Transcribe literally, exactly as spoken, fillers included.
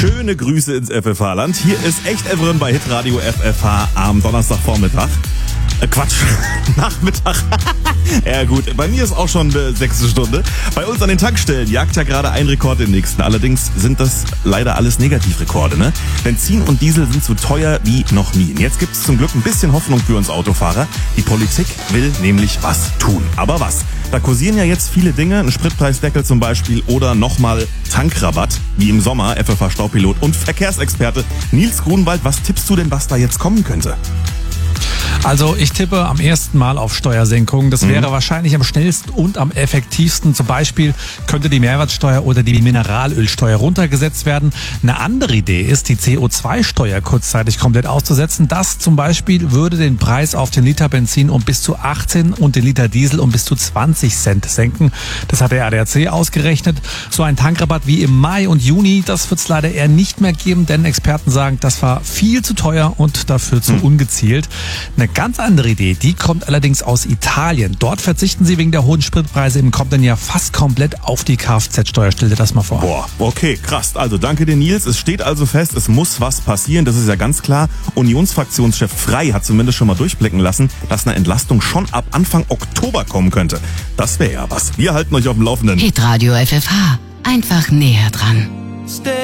Schöne Grüße ins F F H-Land. Hier ist echt Evren bei Hitradio F F H am Donnerstagvormittag. Äh, Quatsch, Nachmittag. Ja gut, bei mir ist auch schon äh, sechste Stunde. Bei uns an den Tankstellen jagt ja gerade ein Rekord den nächsten. Allerdings sind das leider alles Negativrekorde, ne? Benzin und Diesel sind so teuer wie noch nie. Und jetzt gibt es zum Glück ein bisschen Hoffnung für uns Autofahrer. Die Politik will nämlich was tun. Aber was? Da kursieren ja jetzt viele Dinge, ein Spritpreisdeckel zum Beispiel oder nochmal Tankrabatt, wie im Sommer. F F H-Staupilot und Verkehrsexperte Nils Grunwald, was tippst du denn, was da jetzt kommen könnte? Also ich tippe am ersten Mal auf Steuersenkungen. Das wäre mhm. wahrscheinlich am schnellsten und am effektivsten. Zum Beispiel könnte die Mehrwertsteuer oder die Mineralölsteuer runtergesetzt werden. Eine andere Idee ist, die C O zwei Steuer kurzzeitig komplett auszusetzen. Das zum Beispiel würde den Preis auf den Liter Benzin um bis zu achtzehn und den Liter Diesel um bis zu zwanzig Cent senken. Das hat der A D A C ausgerechnet. So ein Tankrabatt wie im Mai und Juni, das wird es leider eher nicht mehr geben, denn Experten sagen, das war viel zu teuer und dafür zu mhm. ungezielt. Eine ganz andere Idee, die kommt allerdings aus Italien. Dort verzichten sie wegen der hohen Spritpreise im kommenden Jahr fast komplett auf die Kfz-Steuer. Stell dir das mal vor. Boah, okay, krass. Also danke dir, Nils. Es steht also fest, es muss was passieren. Das ist ja ganz klar. Unionsfraktionschef Frey hat zumindest schon mal durchblicken lassen, dass eine Entlastung schon ab Anfang Oktober kommen könnte. Das wäre ja was. Wir halten euch auf dem Laufenden. Hitradio F F H. Einfach näher dran.